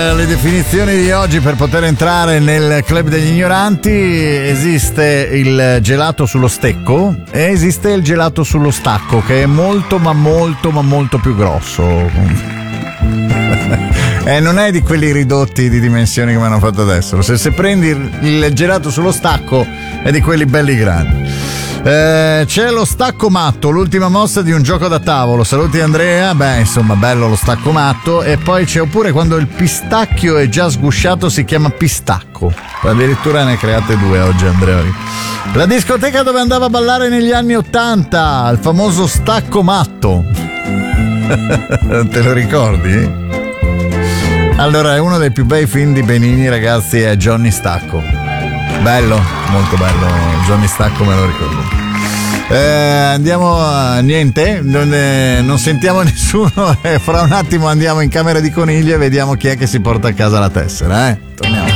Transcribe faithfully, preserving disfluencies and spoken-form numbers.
Le definizioni di oggi per poter entrare nel club degli ignoranti: esiste il gelato sullo stecco e esiste il gelato sullo stacco, che è molto ma molto ma molto più grosso. E non è di quelli ridotti di dimensioni come hanno fatto adesso. Se, se prendi il gelato sullo stacco è di quelli belli grandi. Eh, c'è lo stacco matto, l'ultima mossa di un gioco da tavolo. Saluti Andrea. Beh, insomma, bello lo stacco matto. E poi c'è oppure quando il pistacchio è già sgusciato si chiama pistacco. Addirittura ne create due oggi, Andrea. La discoteca dove andava a ballare negli anni ottanta, il famoso stacco matto. Te lo ricordi? Allora, è uno dei più bei film di Benigni, ragazzi, è Johnny Stacco. Bello, molto bello, Johnny Stacco, me lo ricordo. Eh, andiamo a niente, non, eh, non sentiamo nessuno e fra un attimo andiamo in camera di coniglio e vediamo chi è che si porta a casa la tessera, eh? Torniamo.